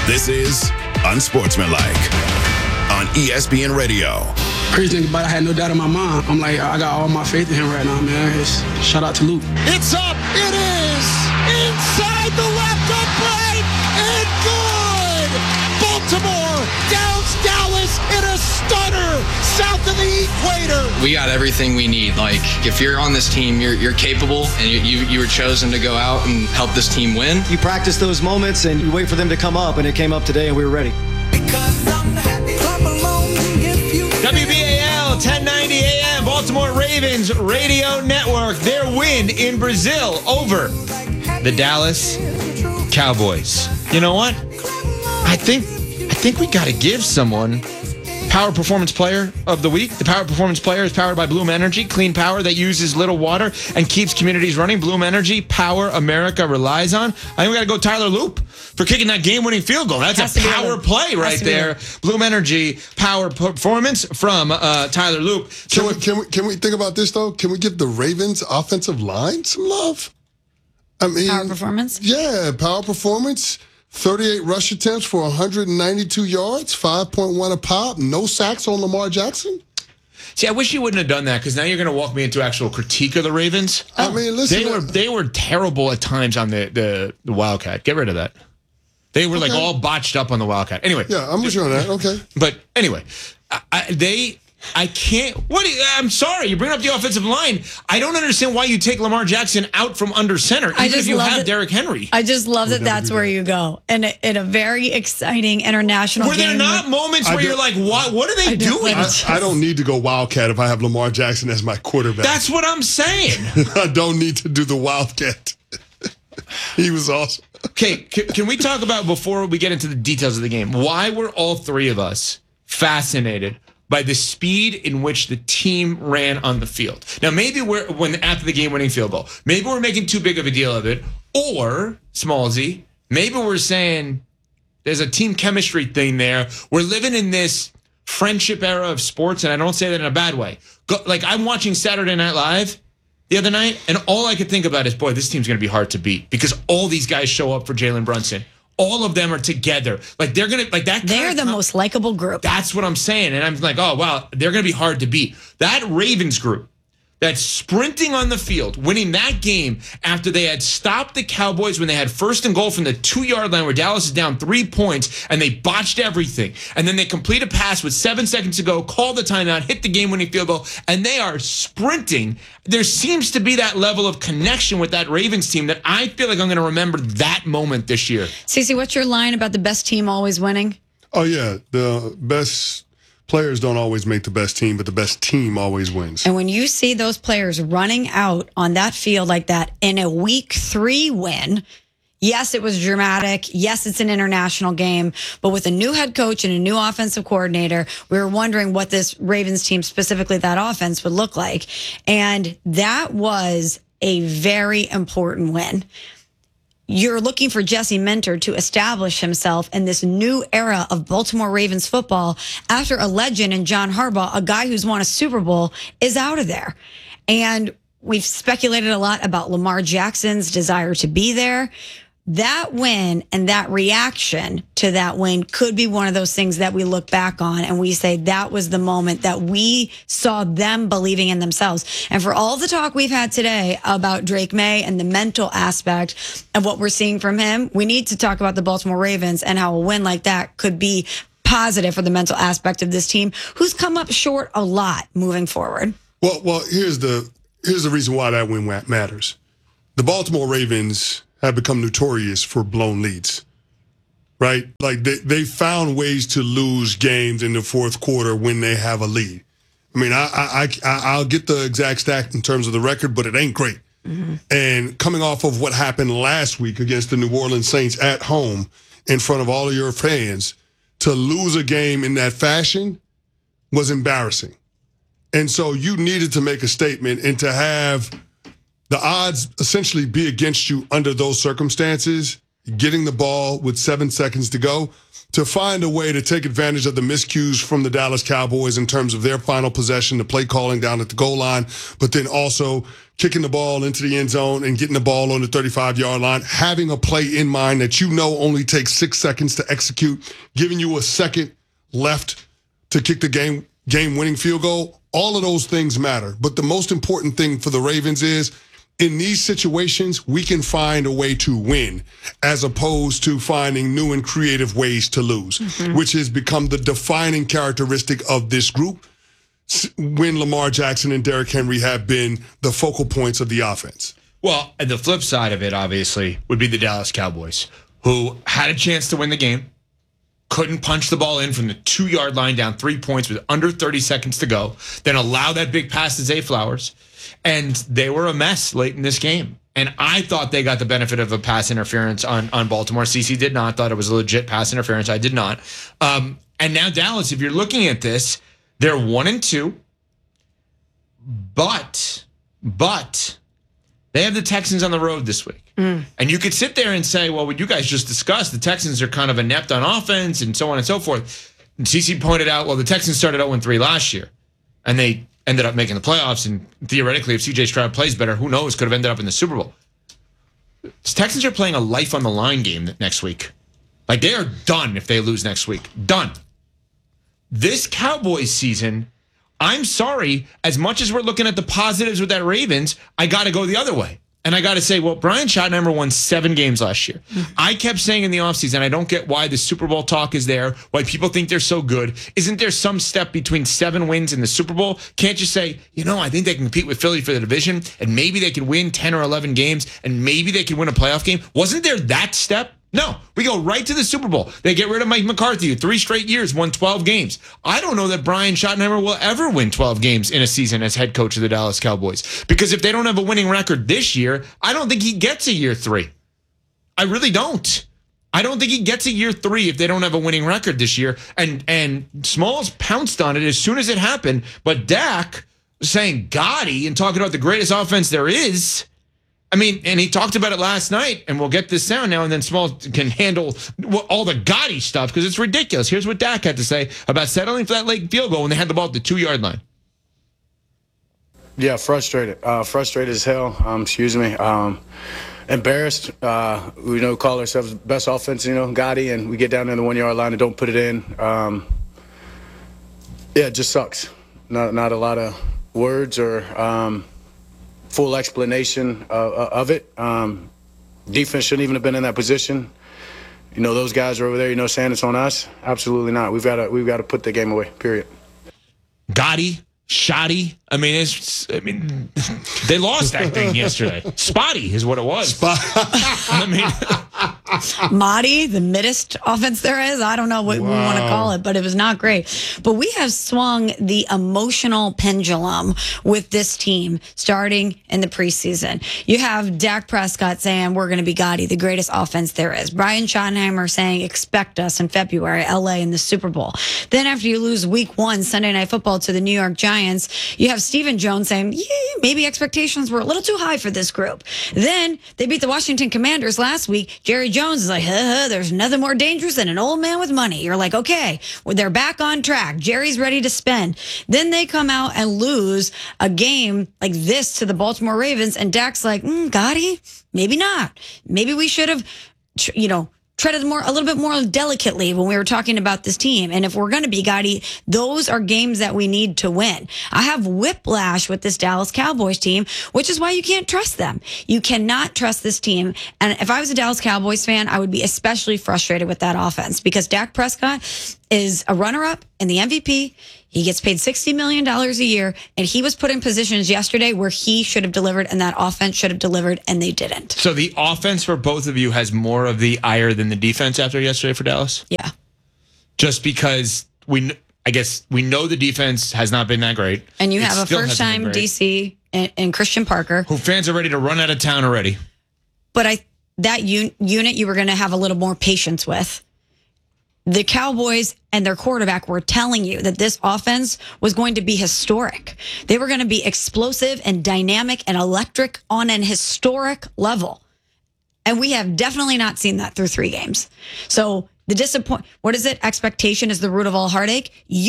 This is Unsportsmanlike on ESPN Radio. Crazy thing about it, I had no doubt in my mind. I'm like, I got all my faith in him right now, man. Shout out to Luke. It's up. It is inside the left of break and good. Baltimore downs Dallas in a stunner south of the equator. We got everything we need. Like, if you're on this team, you're capable, and you were chosen to go out and help this team win. You practice those moments and you wait for them to come up, and it came up today, and we were ready. WBAL 1090 AM, Baltimore Ravens Radio Network. Their win in Brazil over the Dallas Cowboys. You know what? I think we got to give someone Power Performance Player of the Week. The Power Performance Player is powered by Bloom Energy, clean power that uses little water and keeps communities running. Bloom Energy, power America relies on. I think we got to go Tyler Loop for kicking that game-winning field goal. That's a power play right there. Bloom Energy, power performance from Tyler Loop. Can we think about this, though? Can we give the Ravens offensive line some love? I mean, power performance? Yeah, power performance. 38 rush attempts for 192 yards, 5.1 a pop, no sacks on Lamar Jackson. See, I wish you wouldn't have done that, because now you're going to walk me into actual critique of the Ravens. I mean, listen. They were terrible at times on the Wildcat. Get rid of that. They were like all botched up on the Wildcat. Anyway. Yeah, I'm with you on that. Okay. But anyway, I can't. I'm sorry. You bring up the offensive line. I don't understand why you take Lamar Jackson out from under center, even if you have Derrick Henry. I just love that that's where you go. And in a very exciting international game. Were there not moments where you're like, what are they doing? I don't need to go Wildcat if I have Lamar Jackson as my quarterback. That's what I'm saying. I don't need to do the Wildcat. He was awesome. Okay, can we talk about, before we get into the details of the game, why were all three of us fascinated by the speed in which the team ran on the field? Now, maybe after the game-winning field goal, maybe we're making too big of a deal of it, or, Smallsy, maybe we're saying there's a team chemistry thing there. We're living in this friendship era of sports, and I don't say that in a bad way. Like, I'm watching Saturday Night Live the other night, and all I could think about is, boy, this team's going to be hard to beat, because all these guys show up for Jalen Brunson. All of them are together. Like, they're going to, like, that. They're the most likable group. That's what I'm saying. And I'm like, oh, wow, they're going to be hard to beat. That Ravens group that's sprinting on the field, winning that game after they had stopped the Cowboys when they had 1st and goal from the 2-yard line where Dallas is down 3 points, and they botched everything. And then they complete a pass with 7 seconds to go, call the timeout, hit the game-winning field goal, and they are sprinting. There seems to be that level of connection with that Ravens team that I feel like I'm going to remember that moment this year. Cece, what's your line about the best team always winning? Oh, yeah. The best players don't always make the best team, but the best team always wins. And when you see those players running out on that field like that in a week 3 win, yes, it was dramatic. Yes, it's an international game. But with a new head coach and a new offensive coordinator, we were wondering what this Ravens team, specifically that offense, would look like. And that was a very important win. You're looking for Jesse Minter to establish himself in this new era of Baltimore Ravens football after a legend in John Harbaugh, a guy who's won a Super Bowl, is out of there. And we've speculated a lot about Lamar Jackson's desire to be there. That win and that reaction to that win could be one of those things that we look back on and we say that was the moment that we saw them believing in themselves. And for all the talk we've had today about Drake May and the mental aspect of what we're seeing from him, we need to talk about the Baltimore Ravens and how a win like that could be positive for the mental aspect of this team, who's come up short a lot moving forward. Well, here's the reason why that win matters. The Baltimore Ravens have become notorious for blown leads, right? Like they found ways to lose games in the fourth quarter when they have a lead. I mean, I'll get the exact stat in terms of the record, but it ain't great. Mm-hmm. And coming off of what happened last week against the New Orleans Saints at home in front of all of your fans, to lose a game in that fashion was embarrassing. And so you needed to make a statement, and to have the odds essentially be against you under those circumstances, getting the ball with 7 seconds to go, to find a way to take advantage of the miscues from the Dallas Cowboys in terms of their final possession, the play calling down at the goal line, but then also kicking the ball into the end zone and getting the ball on the 35-yard line, having a play in mind that you know only takes 6 seconds to execute, giving you a second left to kick the game-winning field goal, all of those things matter. But the most important thing for the Ravens is, in these situations, we can find a way to win as opposed to finding new and creative ways to lose, which has become the defining characteristic of this group when Lamar Jackson and Derrick Henry have been the focal points of the offense. Well, and the flip side of it, obviously, would be the Dallas Cowboys, who had a chance to win the game, couldn't punch the ball in from the 2-yard line down 3 points with under 30 seconds to go, then allow that big pass to Zay Flowers, and they were a mess late in this game. And I thought they got the benefit of a pass interference on Baltimore. CC did not. Thought it was a legit pass interference. I did not. And now Dallas, if you're looking at this, they're 1-2, but they have the Texans on the road this week. And you could sit there and say, well, what you guys just discussed, the Texans are kind of inept on offense and so on and so forth. And CC pointed out, well, the Texans started 0-3 last year, and they ended up making the playoffs. And theoretically, if CJ Stroud plays better, who knows, could have ended up in the Super Bowl. The Texans are playing a life on the line game next week. Like, they are done if they lose next week. Done. This Cowboys season, I'm sorry, as much as we're looking at the positives with that Ravens, I got to go the other way. And I got to say, well, Brian Schottenheimer won 7 games last year. I kept saying in the offseason, I don't get why the Super Bowl talk is there, why people think they're so good. Isn't there some step between 7 wins and the Super Bowl? Can't you say, I think they can compete with Philly for the division, and maybe they could win 10 or 11 games, and maybe they could win a playoff game? Wasn't there that step? No, we go right to the Super Bowl. They get rid of Mike McCarthy, 3 straight years, won 12 games. I don't know that Brian Schottenheimer will ever win 12 games in a season as head coach of the Dallas Cowboys. Because if they don't have a winning record this year, I don't think he gets a year 3. I really don't. I don't think he gets a year 3 if they don't have a winning record this year. And Smalls pounced on it as soon as it happened. But Dak saying Gotti and talking about the greatest offense there is. I mean, and he talked about it last night, and we'll get this sound now, and then Smalls can handle all the Gotti stuff because it's ridiculous. Here's what Dak had to say about settling for that late field goal when they had the ball at the 2-yard line. Yeah, frustrated. Frustrated as hell. Embarrassed. We call ourselves best offense, Gotti, and we get down there the 1-yard line and don't put it in. It just sucks. Not a lot of words or full explanation of it. Defense shouldn't even have been in that position. Those guys are over there, saying it's on us. Absolutely not. We've got to put the game away, period. Gotti, Shoddy. They lost that thing yesterday. Spotty is what it was. Mahdi, the middest offense there is. I don't know what we want to call it, but it was not great. But we have swung the emotional pendulum with this team starting in the preseason. You have Dak Prescott saying we're going to be Gotti, the greatest offense there is. Brian Schottenheimer saying expect us in February, LA in the Super Bowl. Then after you lose week 1, Sunday Night Football to the New York Giants, you have Stephen Jones saying, maybe expectations were a little too high for this group. Then they beat the Washington Commanders last week. Jerry Jones is like, there's nothing more dangerous than an old man with money. You're like, okay, well, they're back on track. Jerry's ready to spend. Then they come out and lose a game like this to the Baltimore Ravens, and Dak's like, Gotti, maybe not. Maybe we should have, treaded a little bit more delicately when we were talking about this team. And if we're going to be Gotti, those are games that we need to win. I have whiplash with this Dallas Cowboys team, which is why you can't trust them. You cannot trust this team. And if I was a Dallas Cowboys fan, I would be especially frustrated with that offense because Dak Prescott is a runner-up in the MVP. He gets paid $60 million a year, and he was put in positions yesterday where he should have delivered and that offense should have delivered, and they didn't. So the offense for both of you has more of the ire than the defense after yesterday for Dallas? Yeah. Just because I guess we know the defense has not been that great. And you have a first-time DC and Christian Parker. Who fans are ready to run out of town already. But that unit you were going to have a little more patience with. The Cowboys and their quarterback were telling you that this offense was going to be historic. They were going to be explosive and dynamic and electric on an historic level. And we have definitely not seen that through 3 games. So what is it? Expectation is the root of all heartache.